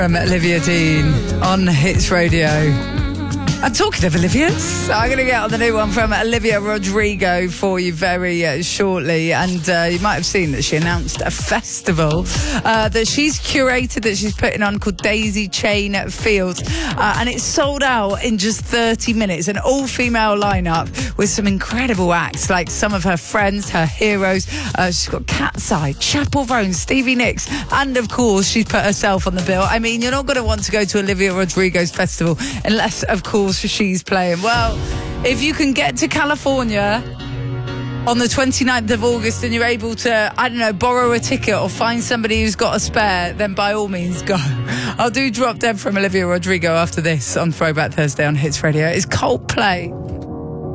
From Olivia Dean on Hits Radio. And talking of Olivia's, I'm going to get on the new one from Olivia Rodrigo for you very shortly. And you might have seen that she announced a festival that she's curated, that she's putting on, called Daisy Chain Fields. And it's sold out in just 30 minutes. An all-female lineup with some incredible acts, like some of her friends, her heroes. She's got Cat's Eye, Chapel Roan, Stevie Nicks, and of course, she's put herself on the bill. I mean, you're not going to want to go to Olivia Rodrigo's festival unless, of course, she's playing. Well, if you can get to California on the 29th of August and you're able to, I don't know, borrow a ticket or find somebody who's got a spare, then by all means go. I'll do Drop Dead from Olivia Rodrigo after this on Throwback Thursday on Hits Radio. It's Coldplay.